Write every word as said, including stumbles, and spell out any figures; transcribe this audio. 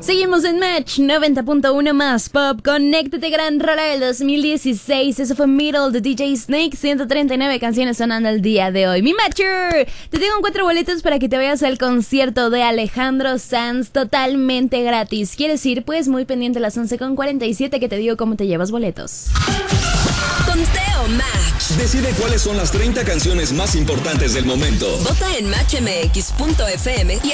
Seguimos en Match noventa punto uno más Pop. Conéctate, gran rola del dos mil dieciséis. Eso fue Middle de D J Snake. ciento treinta y nueve canciones sonando el día de hoy. Mi Matcher, te tengo cuatro boletos para que te vayas al concierto de Alejandro Sanz totalmente gratis. ¿Quieres ir? Pues muy pendiente a las once con cuarenta y siete que te digo cómo te llevas boletos. Conteo Match. Decide cuáles son las treinta canciones más importantes del momento. Vota en match m x punto f m y